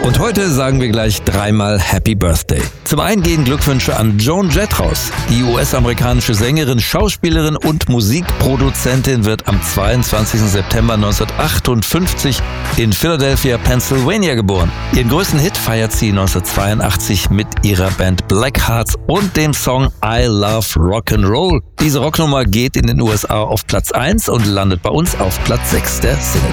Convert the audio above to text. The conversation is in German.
Und heute sagen wir gleich dreimal Happy Birthday. Zum einen gehen Glückwünsche an Joan Jett raus. Die US-amerikanische Sängerin, Schauspielerin und Musikproduzentin wird am 22. September 1958 in Philadelphia, Pennsylvania geboren. Ihren größten Hit feiert sie 1982 mit ihrer Band Blackhearts und dem Song I Love Rock'n'Roll. Diese Rocknummer geht in den USA auf Platz 1 und landet bei uns auf Platz 6 der Single.